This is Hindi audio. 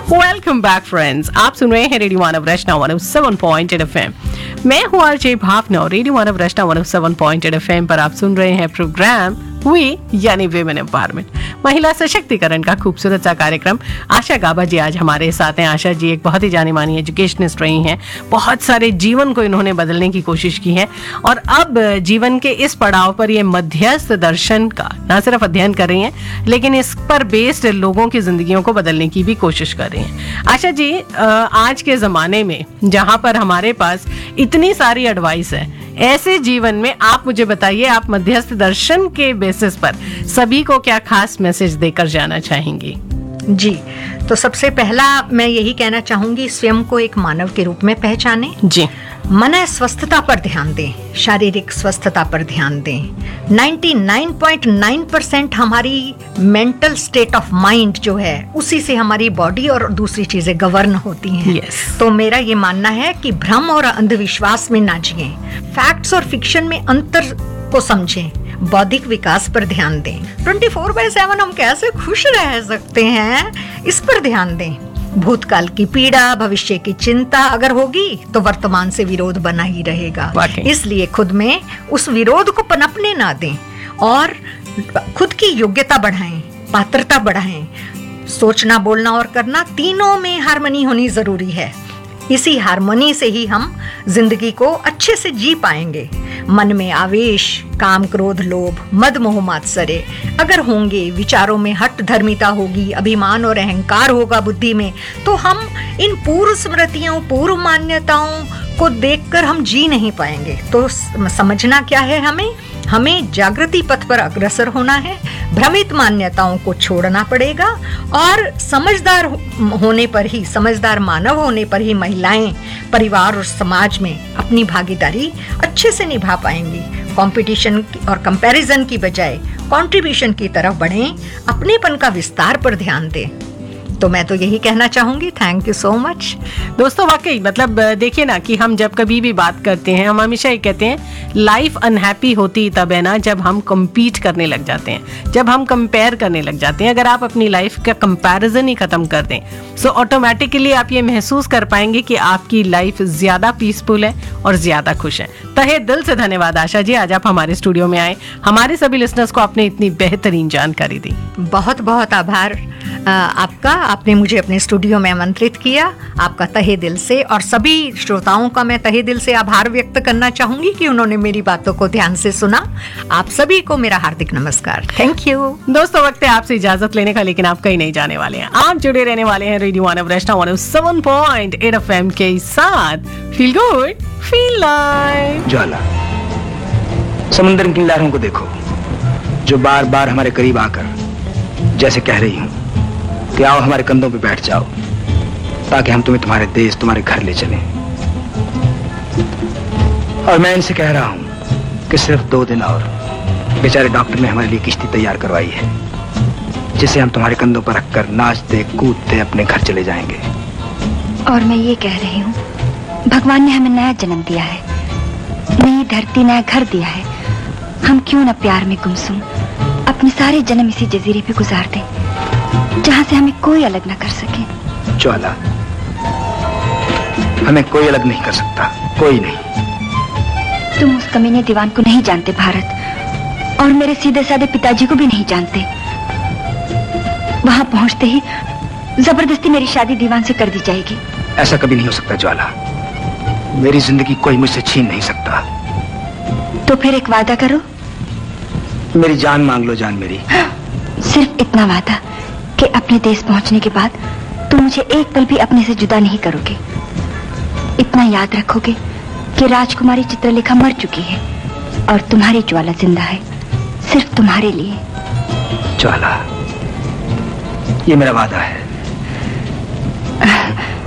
वेलकम बैक फ्रेंड्स, आप सुन रहे हैं रेडियो मानव रचना 107.8 FM। मैं हूँ आरजे भावना और रेडियो मानव रचना 107.8 FM पर आप सुन रहे हैं प्रोग्राम वी यानी विमेन एम्पावरमेंट, महिला सशक्तिकरण का खूबसूरत सा कार्यक्रम। आशा गाबा जी आज हमारे साथ हैं। आशा जी एक बहुत ही जानी मानी एजुकेशनिस्ट रही हैं, बहुत सारे जीवन को इन्होंने बदलने की कोशिश की है और अब जीवन के इस पड़ाव पर ये मध्यस्थ दर्शन का न सिर्फ अध्ययन कर रही हैं लेकिन इस पर बेस्ड लोगों की जिंदगियों को बदलने की भी कोशिश कर रही हैं। आशा जी, आज के जमाने में जहाँ पर हमारे पास इतनी सारी एडवाइस है, ऐसे जीवन में आप मुझे बताइए, आप मध्यस्थ दर्शन के बेसिस पर सभी को क्या खास मैसेज देकर जाना चाहेंगी? जी, तो सबसे पहला मैं यही कहना चाहूंगी, स्वयं को एक मानव के रूप में पहचानें। जी, मन स्वस्थता पर ध्यान दें, शारीरिक स्वस्थता पर ध्यान दें। 99.9% हमारी मेंटल स्टेट ऑफ माइंड जो है उसी से हमारी बॉडी और दूसरी चीजें गवर्न होती हैं। Yes. तो मेरा ये मानना है कि भ्रम और अंधविश्वास में ना जिएं, फैक्ट्स और फिक्शन में अंतर को समझें, बौद्धिक विकास पर ध्यान दें। 24/7 हम कैसे खुश रह सकते हैं, इस पर ध्यान दें। भूतकाल की पीड़ा, भविष्य की चिंता अगर होगी तो वर्तमान से विरोध बना ही रहेगा। इसलिए खुद में उस विरोध को पनपने ना दें और खुद की योग्यता बढ़ाएं, पात्रता बढ़ाएं। सोचना, बोलना और करना तीनों में हार्मनी होनी जरूरी है। इसी हार्मनी से ही हम जिंदगी को अच्छे से जी पाएंगे। मन में आवेश, काम, क्रोध, लोभ, मद, मोह, मात्सर्य अगर होंगे, विचारों में हट धर्मिता होगी, अभिमान और अहंकार होगा बुद्धि में, तो हम इन पूर्व स्मृतियों, पूर्व मान्यताओं को देखकर हम जी नहीं पाएंगे। तो समझना क्या है, हमें जागृति पथ पर अग्रसर होना है। भ्रमित मान्यताओं को छोड़ना पड़ेगा और समझदार होने पर ही, समझदार मानव होने पर ही महिलाएं परिवार और समाज में अपनी भागीदारी अच्छे से निभा पाएंगी। कंपटीशन और कंपैरिजन की बजाय कंट्रीब्यूशन की तरफ बढ़ें, अपनेपन का विस्तार पर ध्यान दें। तो मैं तो यही कहना चाहूंगी। Thank you so much. दोस्तों, वाकई मतलब देखिए ना कि हम जब कभी भी बात करते हैं, हम हमेशा ये कहते हैं लाइफ अनहैप्पी होती तब है ना जब हम कम्पीट करने लग जाते हैं, जब हम कंपेयर करने लग जाते हैं। अगर आप अपनी लाइफ का कंपैरिजन ही खत्म कर दें सो ऑटोमेटिकली आप ये महसूस कर पाएंगे कि आपकी लाइफ ज्यादा पीसफुल है और ज्यादा खुश है। तहे दिल से धन्यवाद आशा जी, आज आप हमारे स्टूडियो में आए, हमारे सभी लिसनर्स को आपने इतनी बेहतरीन जानकारी दी। बहुत बहुत आभार आपका, आपने मुझे अपने स्टूडियो में आमंत्रित किया। आपका तहे दिल से, और सभी श्रोताओं का मैं तहे दिल से आभार व्यक्त करना चाहूंगी कि उन्होंने मेरी बातों को ध्यान से सुना। आप सभी को मेरा हार्दिक नमस्कार। Thank you. दोस्तों, वक्त है आपसे इजाजत लेने का, लेकिन आप कहीं नहीं जाने वाले हैं। आप जुड़े रहने वाले हैं रेडियो मानव रचना 107.8 FM के साथ। Feel good, feel live. ज्वाला, समुद्र की लहरों को देखो जो बार बार हमारे करीब आकर जैसे कह रही हूं कि आओ हमारे कंधों पे बैठ जाओ ताकि हम तुम्हें तुम्हारे देश, तुम्हारे घर ले चलें। और मैं इनसे कह रहा हूं कि सिर्फ 2 दिन और। बेचारे डॉक्टर ने हमारे लिए किश्ती तैयार करवाई है जिसे हम तुम्हारे कंधों पर रखकर नाचते कूदते अपने घर चले जाएंगे। और मैं ये कह रही हूँ, भगवान ने हमें नया जन्म दिया है, नई धरती, नया घर दिया है। हम क्यों न प्यार में गुमसुम अपने सारे जन्म इसी जजीरे पे गुजार दें जहाँ से हमें कोई अलग न कर सके। ज्वाला, हमें कोई अलग नहीं कर सकता, कोई नहीं। तुम उस कमीने दीवान को नहीं जानते भारत, और मेरे सीधे साधे पिताजी को भी नहीं जानते। वहां पहुंचते ही जबरदस्ती मेरी शादी दीवान से कर दी जाएगी। ऐसा कभी नहीं हो सकता ज्वाला, मेरी जिंदगी कोई मुझसे छीन नहीं सकता। तो फिर एक वादा करो। मेरी जान मांग लो, जान मेरी। सिर्फ इतना वादा कि अपने देश पहुंचने के बाद तुम मुझे एक पल भी अपने से जुदा नहीं करोगे। इतना याद रखोगे कि राजकुमारी चित्रलेखा मर चुकी है और तुम्हारी ज्वाला जिंदा है, सिर्फ तुम्हारे लिए। ज्वाला, ये मेरा वादा है।